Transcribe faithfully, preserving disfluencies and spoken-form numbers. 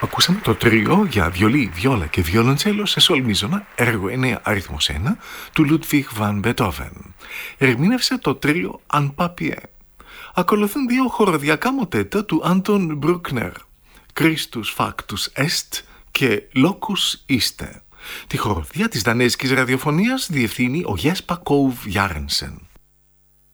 Ακούσαμε το τρίο για βιολί, βιόλα και βιολοντσέλο σε σολ μίζωνα, έργο εννέα αριθμός ένα, του Ludwig van Beethoven. Ερμήνευσε το τρίο Αν Papier. Ακολουθούν δύο χοροδιακά μοτέτα του Anton Bruckner, Christus Factus Est και Locus Iste. Τη χοροδία της δανέζικης ραδιοφωνίας διευθύνει ο Jesper Kov Jarensen.